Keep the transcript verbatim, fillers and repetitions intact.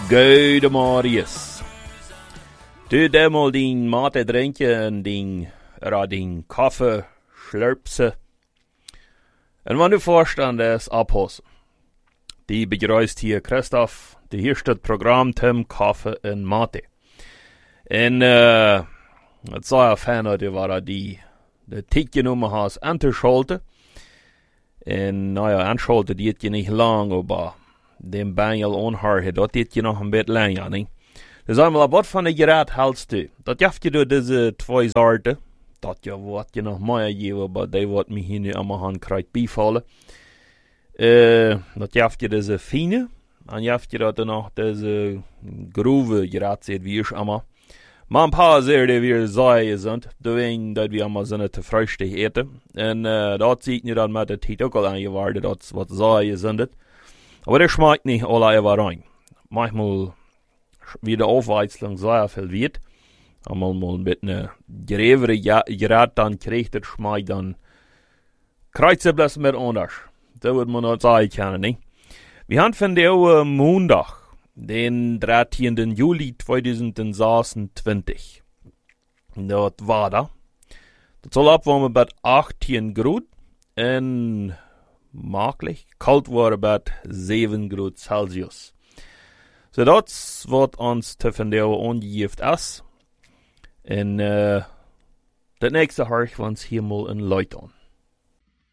Goedemorgens. Du demol din mat drinken en din, era din kaffe slurpse. En wat nu voorstaan des Apostel. Die begrüßt hier Christoph, die hier staat program Tim Kaffe en Mate. En uh, het zou je fijn die waren die de tikje nummer has aanschalte. En nou ja, aanschalte die het je niet lang, maar den banjel onhaar, dat dit je nog een beetje langer, nee. Dus eenmaal wat van de geraad helst u. Dat jaft je door deze twee soorten. Dat je wat je nog meer geven, maar die wat me hier nu allemaal gaan krijgt bijvallen. Uh, dat jaft je deze fine. En jaft je dat er nog deze grove geraad zit, wie is allemaal. Maar een paar zeer die weer zaaien zijn. Doorheen dat we allemaal zijn te fruchtig eten. En uh, dat ziet je dan met de tijd ook al aan je waarde, dat wat zaaien zijn het. Aber das schmeckt nicht alle über rein. Manchmal wie de Aufweizelung sehr viel wird. Einmal mal mit einer grövere Gerät dann kriegt der Schmeck dann kreuzeblas mit anders. Das wird man auch sagen können, nicht? Wir haben von der uh, Montag, den dertiende Juli tweeduizend zesentwintig. Dat war da. Dat zal opwarmen bij achttien Grad en makkelijk koud worden bij zeven Grad Celsius. So dat is wat ons te vandaag ongegeven is. En uh, dat nächste Harch was helemaal een luid aan.